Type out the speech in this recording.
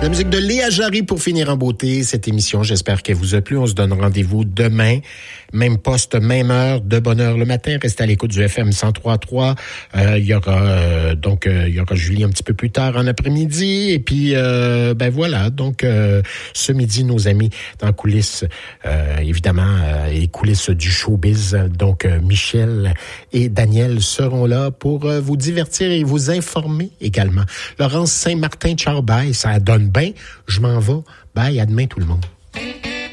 La musique de Léa Jarry pour finir en beauté cette émission. J'espère qu'elle vous a plu. On se donne rendez-vous demain. Même poste, même heure, de bonne heure le matin. Restez à l'écoute du FM 103.3. Il y aura Julie un petit peu plus tard en après-midi. Et puis, voilà. Donc, ce midi, nos amis dans coulisses, évidemment, les coulisses du showbiz. Donc, Michel et Daniel seront là pour vous divertir et vous informer également. Laurence Saint-Martin, ciao, bye. Ça donne bien. Je m'en vais. Bye, à demain tout le monde.